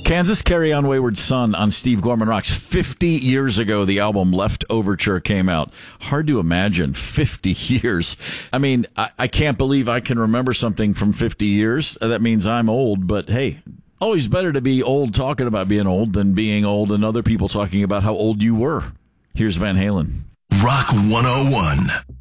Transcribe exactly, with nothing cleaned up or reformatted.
Kansas, Carry On Wayward Son on Steve Gorman Rocks. fifty years ago, the album Left Overture came out. Hard to imagine, fifty years. I mean, I, I can't believe I can remember something from fifty years. That means I'm old, but hey, always better to be old talking about being old than being old and other people talking about how old you were. Here's Van Halen. Rock one oh one.